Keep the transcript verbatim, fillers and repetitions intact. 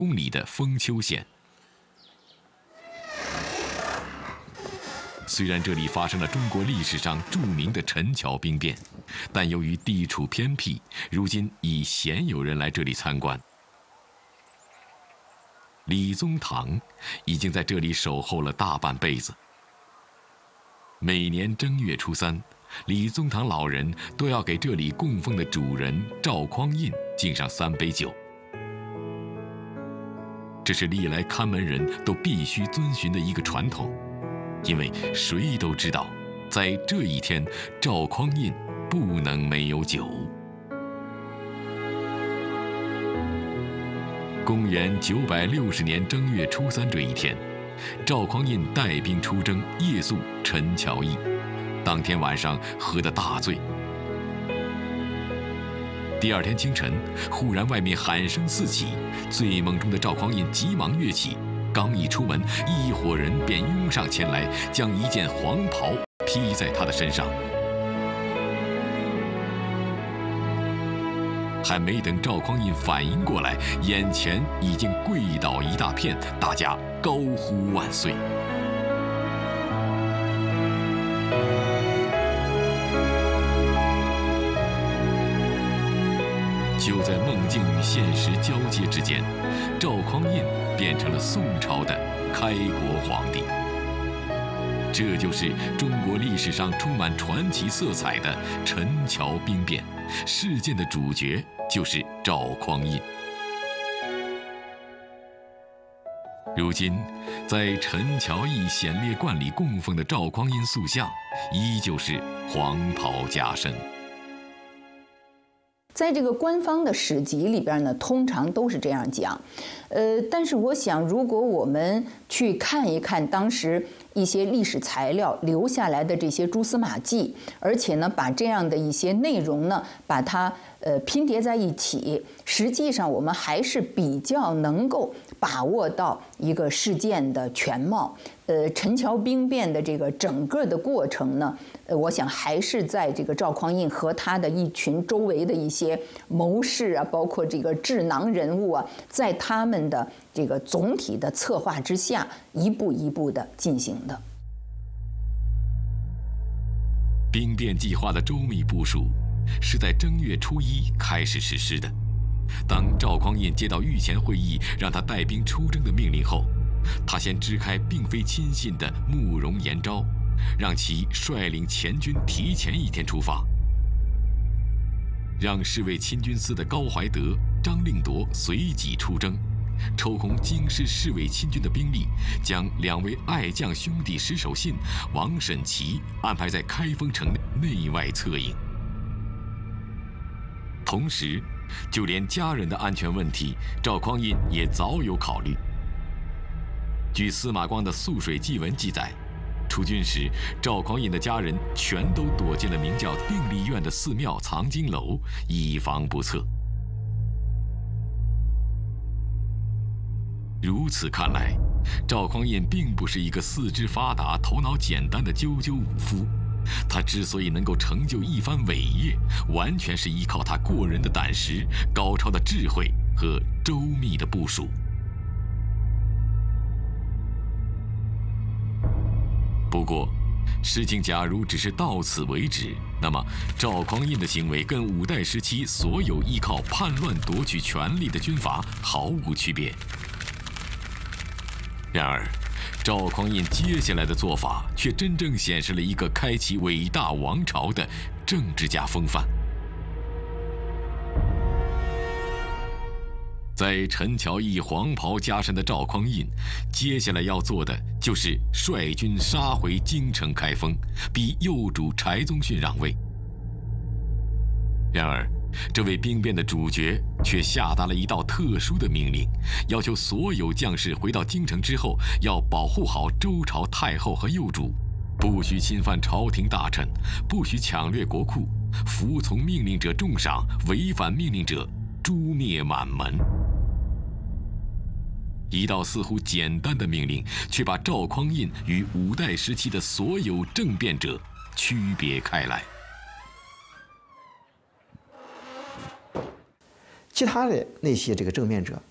公里的封丘县。虽然这里发生了中国历史上著名的陈桥兵变，但由于地处偏僻，如今已鲜有人来这里参观。李宗堂已经在这里守候了大半辈子。每年正月初三，李宗堂老人都要给这里供奉的主人赵匡胤敬上三杯酒，这是历来看门人都必须遵循的一个传统。因为谁都知道，在这一天，赵匡胤不能没有酒。公元九百六十年正月初三这一天，赵匡胤带兵出征，夜宿陈桥驿。当天晚上喝得大醉。第二天清晨，忽然外面喊声四起，醉梦中的赵匡胤急忙跃起。刚一出门，一伙人便拥上前来，将一件黄袍披在他的身上。还没等赵匡胤反应过来，眼前已经跪倒一大片，大家高呼万岁。就在梦境与现实交接之间，赵匡胤变成了宋朝的开国皇帝。这就是中国历史上充满传奇色彩的陈桥兵变，事件的主角就是赵匡胤。如今，在陈桥驿显烈观里供奉的赵匡胤塑像，依旧是黄袍加身。 在这个官方的史籍里边呢，通常都是这样讲，呃，但是我想，如果我们去看一看当时一些历史材料留下来的这些蛛丝马迹，而且呢，把这样的一些内容呢，把它呃拼叠在一起，实际上我们还是比较能够把握到一个事件的全貌。呃，陈桥兵变的这个整个的过程呢，呃，我想还是在这个赵匡胤和他的一群周围的一些谋士啊，包括这个智囊人物啊，在他们的这个总体的策划之下，一步一步的进行的。 兵变计划的周密部署是在正月初一开始实施的。当赵匡胤接到御前会议让他带兵出征的命令后，他先支开并非亲信的慕容延昭，让其率领前军提前一天出发，让侍卫亲军司的高怀德、张令铎随即出征，抽空京师侍卫亲军的兵力，将两位爱将兄弟石守信、王审琦安排在开封城内外策应。同时，就连家人的安全问题，赵匡胤也早有考虑。据司马光的《涑水记文》记载，出军时，赵匡胤的家人全都躲进了名叫定力院的寺庙藏经楼，以防不测。如此看来，赵匡胤并不是一个四肢发达、头脑简单的赳赳武夫。他之所以能够成就一番伟业，完全是依靠他过人的胆识、高超的智慧和周密的部署。不过，事情假如只是到此为止，那么赵匡胤的行为跟五代时期所有依靠叛乱夺取权力的军阀毫无区别。然而，赵匡胤接下来的做法却真正显示了一个开启伟大王朝的政治家风范。在陈桥驿黄袍加身的赵匡胤，接下来要做的就是率军杀回京城开封，逼幼主柴宗训让位。然而，这位兵变的主角却下达了一道特殊的命令，要求所有将士回到京城之后，要保护好周朝太后和幼主，不许侵犯朝廷大臣，不许抢掠国库，服从命令者重赏，违反命令者诛灭满门。一道似乎简单的命令，却把赵匡胤与五代时期的所有政变者区别开来。 其他的那些这个政变者，